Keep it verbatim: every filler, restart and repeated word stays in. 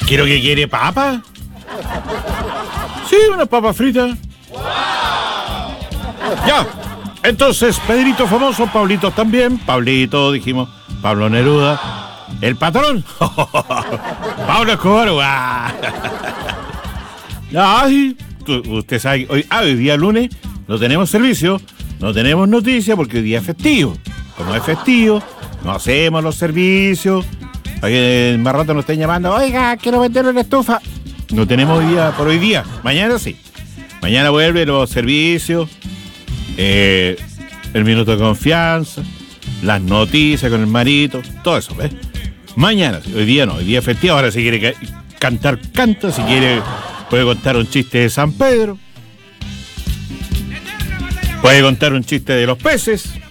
¿Quiero que quiere papa? Sí, unas papas fritas. Ya. Entonces, Pedrito famoso, Pablito también. Pablito, dijimos. Pablo Neruda. El patrón. Pablo Escobar. Ay, usted sabe. Hoy, ah, hoy día lunes no tenemos servicio. No tenemos noticias porque hoy día es festivo. Como es festivo, no hacemos los servicios. Para que más rato nos estén llamando. Oiga, quiero vender una estufa. No tenemos hoy día por hoy día. Mañana sí. Mañana vuelven los servicios. Eh, el minuto de confianza. Las noticias con el marito. Todo eso, ¿ves? Mañana. Hoy día no. Hoy día es festivo. Ahora si quiere cantar, canta. Si quiere, puede contar un chiste de San Pedro. Puede contar un chiste de los peces.